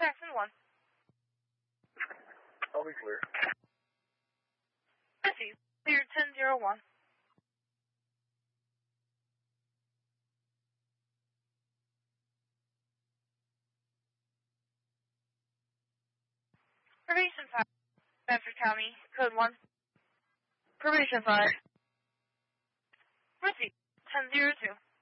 Saxon 1. I'll be clear. Proceed. Cleared 1001. Probation 5. Bedford County, code 1. Probation 5. Proceed. 1002.